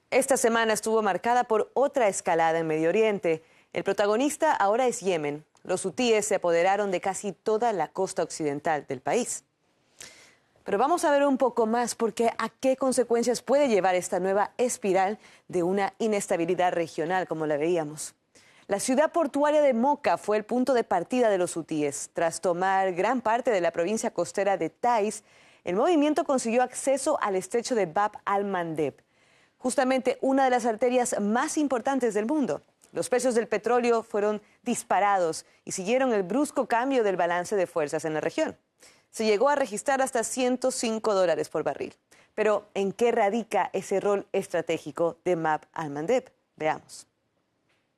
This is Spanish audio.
Esta semana estuvo marcada por otra escalada en Medio Oriente. El protagonista ahora es Yemen. Los hutíes se apoderaron de casi toda la costa occidental del país. Pero vamos a ver un poco más porque a qué consecuencias puede llevar esta nueva espiral de una inestabilidad regional como la veíamos. La ciudad portuaria de Moca fue el punto de partida de los hutíes. Tras tomar gran parte de la provincia costera de Taiz, el movimiento consiguió acceso al estrecho de Bab al-Mandeb, justamente una de las arterias más importantes del mundo. Los precios del petróleo fueron disparados y siguieron el brusco cambio del balance de fuerzas en la región. Se llegó a registrar hasta $105 por barril. Pero, ¿en qué radica ese rol estratégico de Bab al-Mandeb? Veamos.